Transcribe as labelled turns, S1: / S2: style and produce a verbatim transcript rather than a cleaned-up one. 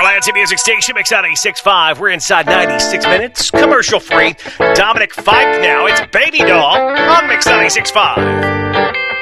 S1: Lansing Music Station, Mix ninety-six point five. We're inside ninety-six minutes, commercial free. Dominic Fike now. It's Baby Doll on Mix ninety-six point five.